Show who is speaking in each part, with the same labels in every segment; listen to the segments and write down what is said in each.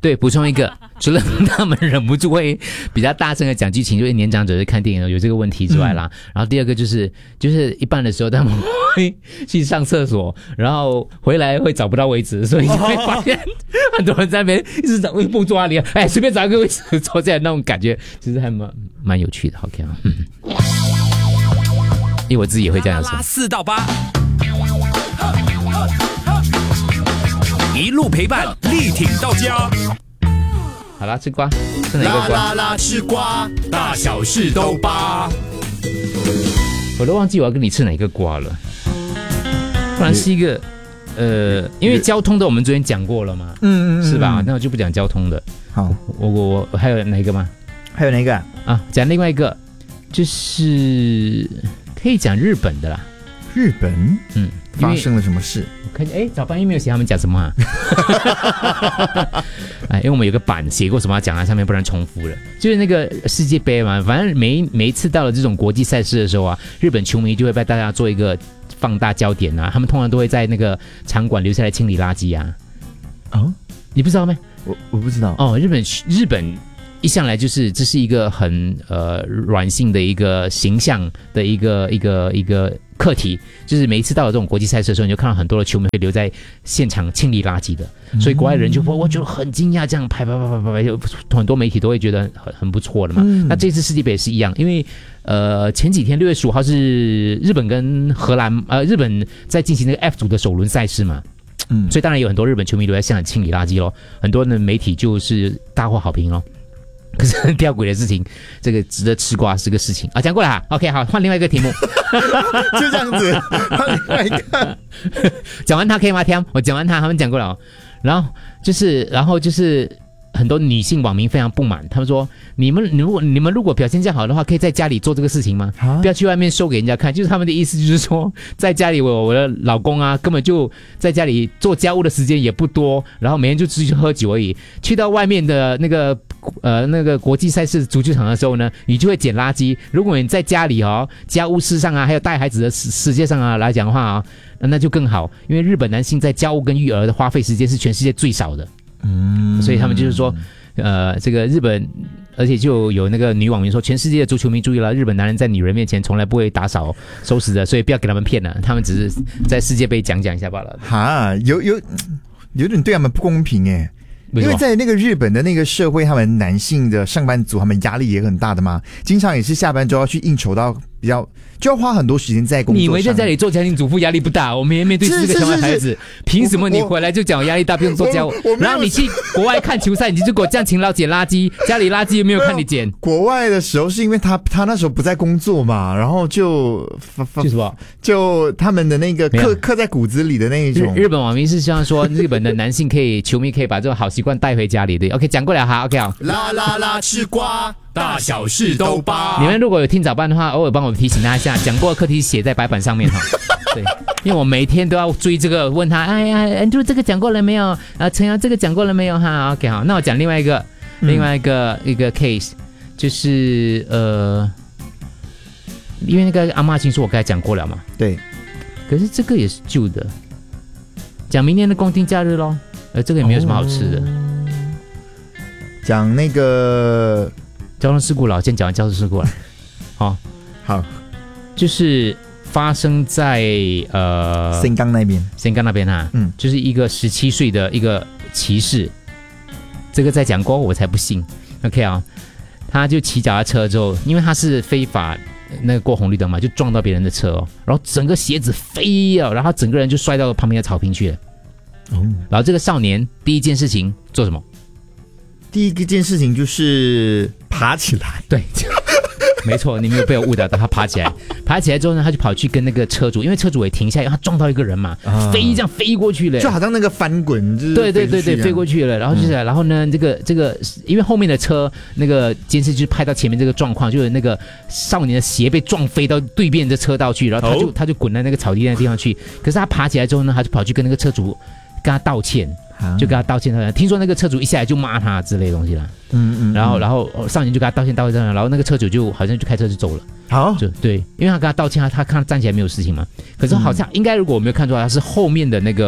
Speaker 1: 对，补充一个，除了他们忍不住会比较大声的讲剧情，就是年长者在看电影有这个问题之外啦，然后第二个就是一半的时候他们会去上厕所，然后回来会找不到位置，所以就会发现很多人在那边一直找位不坐哪里，哎，随便找一个位置坐下来，那种感觉其实还蛮有趣的。OK 啊，因为我自己也会这样说。
Speaker 2: 4到8，一路陪伴，力挺到家。
Speaker 1: 好啦，吃瓜，吃哪个瓜？
Speaker 2: 啦啦啦，吃瓜，大小事都扒。
Speaker 1: 我都忘记我要跟你吃哪个瓜了，不然是一个因为交通的我们昨天讲过了嘛，是吧？那我就不讲交通的。
Speaker 3: 好，
Speaker 1: 我还有哪一个吗？
Speaker 3: 还有哪一个
Speaker 1: 啊？讲另外一个，就是可以讲日本的啦。
Speaker 3: 日本，发生了什么事？
Speaker 1: 我看，早班又没有写他们讲什么啊？因为我们有个版写过什么要讲在上面，不然重复了。就是那个世界杯嘛，反正每一次到了这种国际赛事的时候啊，日本球迷就会被大家做一个放大焦点啊，他们通常都会在那个场馆留下来清理垃圾啊。
Speaker 3: 哦，
Speaker 1: 你不知道吗？
Speaker 3: 我不知道。
Speaker 1: 哦，日本一向来就是这是一个很软性的一个形象的一个课题，就是每一次到了这种国际赛事的时候，你就看到很多的球迷会留在现场清理垃圾的，所以国外人就我觉得很惊讶，这样拍，很多媒体都会觉得很不错的嘛。那这次世界杯也是一样，因为前几天6月15号是日本跟荷兰日本在进行那个 F 组的首轮赛事嘛。所以当然有很多日本球迷留在现场清理垃圾咯，很多的媒体就是大获好评咯。可是很吊诡的事情，这个值得吃瓜是个事情啊，讲过了哈。OK， 好，换另外一个题目，
Speaker 3: 就这样子，换另外一个。
Speaker 1: 讲完他可以吗？我讲完他们讲过了，然后就是很多女性网民非常不满，他们说你们如果表现这样好的话，可以在家里做这个事情吗？不要去外面show给人家看。就是他们的意思就是说，在家里我的老公啊，根本就在家里做家务的时间也不多，然后每天就出去喝酒而已。去到外面的那个国际赛事足球场的时候呢，你就会捡垃圾。如果你在家里家务事上啊，还有带孩子的世界上啊来讲的话那就更好，因为日本男性在家务跟育儿的花费时间是全世界最少的。所以他们就是说，这个日本，而且就有那个女网民说，全世界的足球迷注意了，日本男人在女人面前从来不会打扫收拾的，所以不要给他们骗了，他们只是在世界杯讲一下罢了。
Speaker 3: 哈，有点对他们不公平耶。因为在那个日本的那个社会，他们男性的上班族，他们压力也很大的嘛，经常也是下班之后要去应酬到比较，就要花很多时间在工作上。
Speaker 1: 你以为在家里做家庭主妇压力不大？我们也面对4个小孩子，凭什么你回来就讲我压力大，不用做家务？然后你去国外看球赛，你就给我这样勤劳捡垃圾，家里垃圾有没有看你捡？
Speaker 3: 国外的时候是因为他那时候不在工作嘛，然后就
Speaker 1: 什么？
Speaker 3: 就他们的那个刻在骨子里的那一种。
Speaker 1: 日本网民是希望说，日本的男性球迷可以把这种好习惯带回家里的。OK， 讲过了哈 ，OK 好。
Speaker 2: 啦啦啦，吃瓜，大小事都扒。
Speaker 1: 你们如果有听早班的话，偶尔帮我提醒他一下，讲过的课题写在白板上面哈。对，因为我每天都要追这个，问他，哎呀，Andrew 这个讲过了没有？陈瑶这个讲过了没有？哈 ，OK 好，那我讲另外一个 case， 就是因为那个阿嬷情书我刚才讲过了嘛，
Speaker 3: 对，
Speaker 1: 可是这个也是旧的，讲明年的公定假日咯，这个也没有什么好吃的。
Speaker 3: 讲那个
Speaker 1: 交通事故了，先讲完交通事故了。
Speaker 3: 好，
Speaker 1: 就是发生在
Speaker 3: 新港那边
Speaker 1: 哈，就是一个17岁的一个骑士，这个在讲过我才不信。OK 啊，他就骑脚踏车之后，因为他是非法那个过红绿灯嘛，就撞到别人的车然后整个鞋子飞了，然后整个人就摔到旁边的草坪去了。然后这个少年第一件事情做什么？
Speaker 3: 第一件事情就是爬起来。
Speaker 1: 对。没错，你没有被我误导到，他爬起来之后呢，他就跑去跟那个车主，因为车主也停下来，他撞到一个人嘛，这样飞过去了，
Speaker 3: 就好像那个翻滚，就是
Speaker 1: 对，飞过去了，然后就是，然后呢，这个，因为后面的车那个监视就拍到前面这个状况，就是那个少年的鞋被撞飞到对面的车道去，然后他就滚在那个草地那个地方去，可是他爬起来之后呢，他就跑去跟那个车主跟他道歉。就跟他道歉，听说那个车主一下来就骂他之类的东西了，然后少年就跟他道歉，然后那个车主就好像就开车就走了，就对，因为他跟他道歉，他看他站起来没有事情嘛，可是好像应该如果我没有看错，他是后面的那个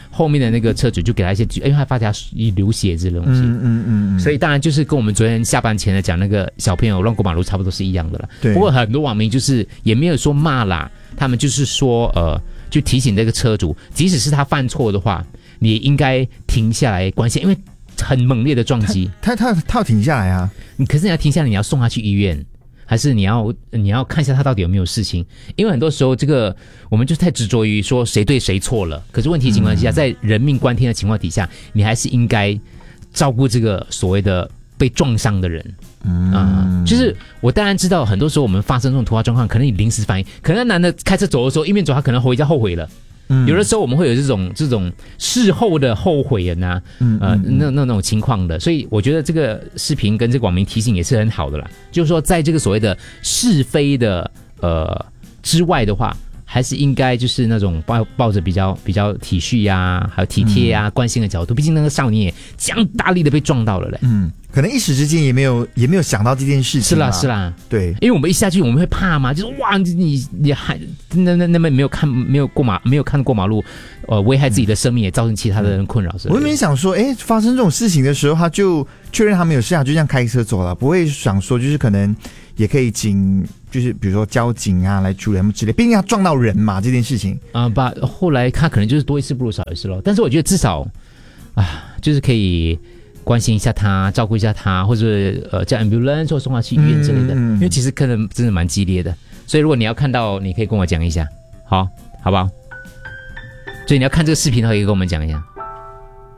Speaker 1: 后面的那个车主就给他一些，因为他发现他流血这种东西，所以当然就是跟我们昨天下班前的讲那个小朋友乱过马路差不多是一样的了。
Speaker 3: 对，
Speaker 1: 不过很多网民就是也没有说骂啦，他们就是说就提醒这个车主，即使是他犯错的话，你应该停下来关心，因为很猛烈的撞击，
Speaker 3: 他要停下来啊！
Speaker 1: 可是你要停下来，你要送他去医院。还是你要看一下他到底有没有事情，因为很多时候这个我们就太执着于说谁对谁错了。可是问题情况下，在人命关天的情况底下，你还是应该照顾这个所谓的被撞伤的人。就是我当然知道，很多时候我们发生这种突发状况，可能你临时反应，可能男的开车走的时候一边走，他可能回家后悔了。有的时候我们会有这种事后的后悔人啊，那种情况的，所以我觉得这个视频跟这个网民提醒也是很好的啦。就是说，在这个所谓的是非的之外的话，还是应该就是那种抱着比较体恤呀，还有体贴呀、关心的角度。毕竟那个少年也这样大力的被撞到了嘞。
Speaker 3: 可能一时之间也没有想到这件事情。
Speaker 1: 是啦，
Speaker 3: 对，
Speaker 1: 因为我们一下去我们会怕嘛，就是哇，你还那么没有看过马路，危害自己的生命，也造成其他的人困扰。
Speaker 3: 我没想说，发生这种事情的时候，他就确认他没有事啊，就这样开车走了，不会想说就是可能也可以请就是比如说交警啊来处理他们之类，毕竟他撞到人嘛这件事情
Speaker 1: 后来他可能就是多一事不如少一事咯。但是我觉得至少就是可以关心一下他，照顾一下他，或者叫 ambulance 或送他去医院之类的，因为其实可能真的蛮激烈的。所以如果你要看到，你可以跟我讲一下，好不好？所以你要看这个视频的话，可以跟我们讲一下。